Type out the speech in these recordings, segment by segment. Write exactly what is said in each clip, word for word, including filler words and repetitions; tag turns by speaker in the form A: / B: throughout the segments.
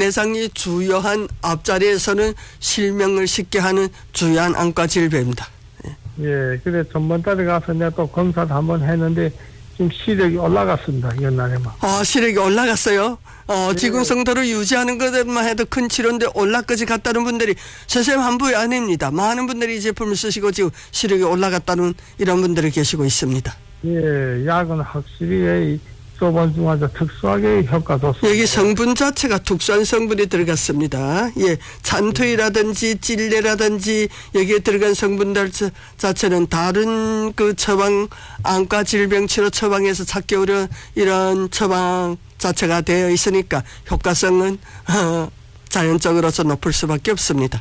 A: 백내장이 주요한 앞자리에서는 실명을 쉽게 하는 주요한 안과 질병입니다.
B: 예, 그래 전번달에 가서 내가 또 검사도 한번 했는데 지금 시력이 올라갔습니다. 옛날에만.
A: 아, 시력이 올라갔어요? 어,
B: 네.
A: 지금성도를 유지하는 것만 해도 큰 치료인데 올라까지 갔다는 분들이 선생님 한 분이 아닙니다. 많은 분들이 이 제품을 쓰시고 지금 시력이 올라갔다는 이런 분들이 계시고 있습니다.
B: 예, 약은 확실히 저번 중 아주 특수하게 효과 좋습니다.
A: 여기 성분 자체가 특수한 성분이 들어갔습니다. 예, 잔토이라든지 찔레라든지 여기에 들어간 성분들 자체는 다른 그 처방 안과 질병 치료 처방에서 찾기 어려운 이런 처방 자체가 되어 있으니까 효과성은 어, 자연적으로서 높을 수밖에 없습니다.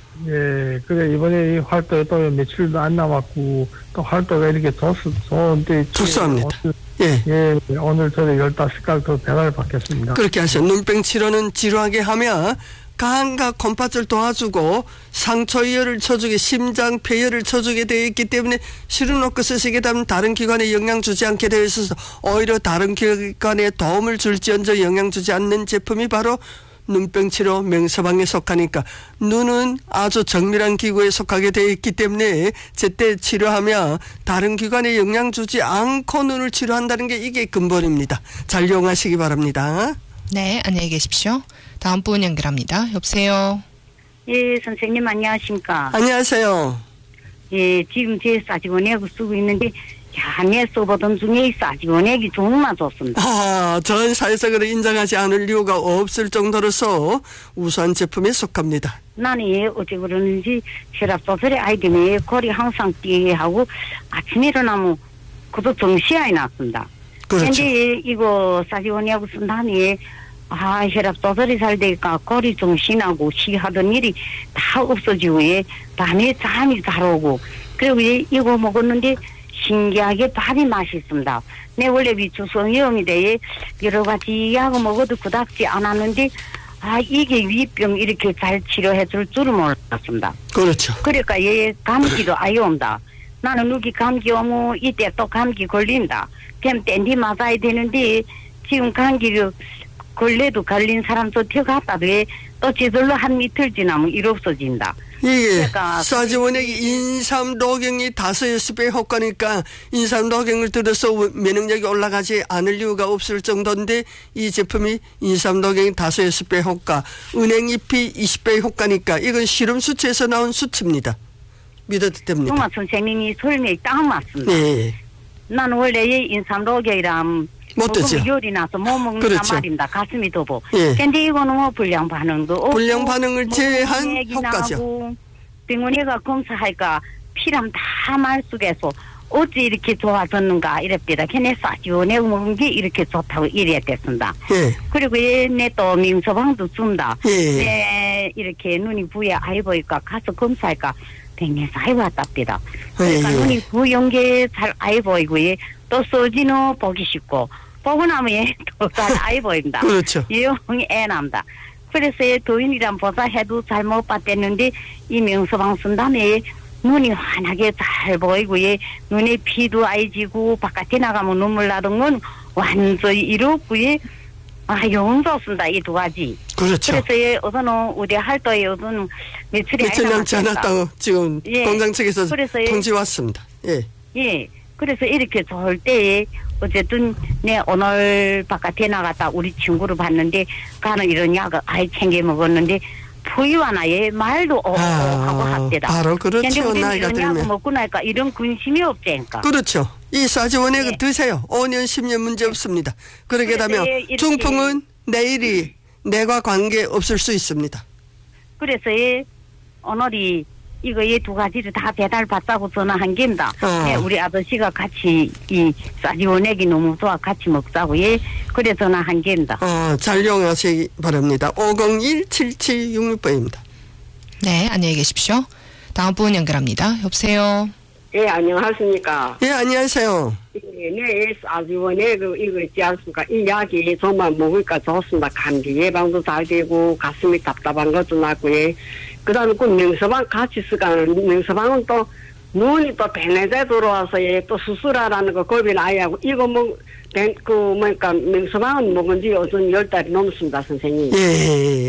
B: 예, 그래 이번에 이 활동에 또 며칠도 안 남았고 또 활동가 이렇게 좋, 좋은데
A: 특수합니다. 예.
B: 예, 오늘 저녁 열다섯 가지 더 배달 받겠습니다.
A: 그렇게 하셔. 눈병 치료는 지루하게 하면 간과 콩팥을 도와주고 상처혈을 쳐주게 심장 폐혈을 쳐주게 되어 있기 때문에 실어놓고 쓰시게 되면 다른 기관에 영향 주지 않게 되어 있어서 오히려 다른 기관에 도움을 줄지언정 영향 주지 않는 제품이 바로 눈병 치료 명서방에 속하니까 눈은 아주 정밀한 기구에 속하게 되어 있기 때문에 제때 치료하면 다른 기관에 영향 주지 않고 눈을 치료한다는 게 이게 근본입니다. 잘 이용하시기 바랍니다.
C: 네, 안녕히 계십시오. 다음 분 연결합니다. 여보세요.
D: 예, 선생님 안녕하십니까.
A: 안녕하세요.
D: 예, 지금 제 사지원액을 쓰고 있는데 야, 내 써보던 중에 이 사지원액이 정말 좋습니다.
A: 아, 전 사회적으로 인정하지 않을 이유가 없을 정도로서 우수한 제품에 속합니다.
D: 나는 예, 어째 그러는지 혈압 조절에 아이들이 골이 항상 뛰게 하고 아침에 일어나면 그도 정시야에 났습니다.
A: 그렇죠.
D: 근데 이거 사지원액을 쓴 다음에 아, 혈압 조절이 잘 되니까 골이 정신하고 시하던 일이 다 없어지고 예, 밤에 잠이 잘 오고 그리고 예, 이거 먹었는데 신기하게 밥이 맛있습니다. 내 원래 위축성염인데 여러 가지 약을 먹어도 그닥지 않았는데 아 이게 위병 이렇게 잘 치료해 줄 줄은 몰랐습니다.
A: 그렇죠.
D: 그러니까 얘 감기도 아예 온다. 나는 누기 감기 오면 이때 또 감기 걸린다. 그럼 땡디 맞아야 되는데 지금 감기를 걸려도 걸린 사람도 튀어갔다도 또 제대로 한 이틀 지나면 일 없어진다.
A: 예,
D: 그러니까
A: 사지원액이 인삼도경이 다섯 여섯 배 효과니까 인삼도경을 들어서 면역력이 올라가지 않을 이유가 없을 정도인데 이 제품이 인삼도경이 다섯 여섯 배 효과, 은행잎이 이십 배 효과니까 이건 실험 수치에서 나온 수치입니다. 믿어도 됩니다.
D: 정말 선생님이 설명이 딱 맞습니다.
A: 예.
D: 나는 원래 인삼도경이랑
A: 못 드죠.
D: 열이 나서 못 먹는단
A: 그렇죠.
D: 말입니다. 가슴이 더고.
A: 예.
D: 근데 이거는 뭐 불량 반응도 없고
A: 불량 반응을 제외한
D: 뭐 얘기
A: 효과죠.
D: 나고 병원에가 검사하니까 피랑 다 말쑥해서 어찌 이렇게 좋아졌는가 이랬습니다. 걔네 싸지원에 먹은 게 이렇게 좋다고 이랬댔습니다.
A: 예.
D: 그리고 얘네 또 민서방도 준다.
A: 예.
D: 네, 이렇게 눈이 부에 아이 보니까 가서 검사하니까 백내사이 왔답니다. 그러니까
A: 예.
D: 눈이 부연 게 잘 아이 보이고 예. 또 써지는 보기 쉽고 보고 나면 얘 또 잘 아이 보인다.
A: 그렇죠.
D: 예용이 애 남다. 그래서 얘 도인이랑 보사 해도 잘 못 봤댔는데 이 명서방 쓴 다음에 눈이 환하게 잘 보이고 얘 눈에 피도 아이 지고 바깥에 나가면 눈물 나던 건 완전히 이렇고 얘 아, 영 좋습니다. 이 두 가지.
A: 그렇죠.
D: 그래서 얘 어서는 우리 할도에 어서는 며칠이
A: 며칠 남지 않았다고 지금
D: 예.
A: 공장 측에서
D: 그래서
A: 통지 왔습니다. 예.
D: 예. 그래서 이렇게 좋을 때에 어쨌든 내 오늘 바깥에 나갔다 우리 친구를 봤는데 가는 이런 약을 아이 챙겨 먹었는데 부위와 나의 말도 어,
A: 아,
D: 하고 합니다.
A: 바로 그렇죠.
D: 근데 우리는
A: 나이가
D: 이런 약을
A: 들면.
D: 먹고 나니까 이런 근심이 없자니까.
A: 그렇죠. 이 사지원액은
D: 예.
A: 드세요. 오 년, 십 년 문제 없습니다. 그러게 되면
D: 그래서 이렇게
A: 중풍은 내일이 내과 관계 없을 수 있습니다.
D: 그래서 얘 오늘이 이거 얘 두 가지를 다 배달 받자고 전화한 겁니다.
A: 어.
D: 예, 우리 아저씨가 같이 이 싸지원액이 너무 좋아 같이 먹자고 예 그래 전화한 겁니다.
A: 어, 잘 이용하시기 바랍니다. 오공일 칠칠육육 번입니다.
C: 네, 안녕히 계십시오. 다음 분 연결합니다. 여보세요.
E: 예, 안녕하십니까.
A: 예, 안녕하세요.
E: 예, 네, 사지원에 그, 이거 있지 않습니까? 이 약이 정말 먹으니까 좋습니다. 감기 예방도 잘 되고, 가슴이 답답한 것도 낫고, 예. 그 다음에 그 명서방 같이 쓰가는, 명서방은 또, 눈이 또 백내장에 들어와서, 예, 또 수술하라는 거 겁이 나야 하고, 이거 뭐, 그, 뭐니까, 명서방은 먹은 지 요즘 열 달이 넘습니다, 선생님.
A: 예.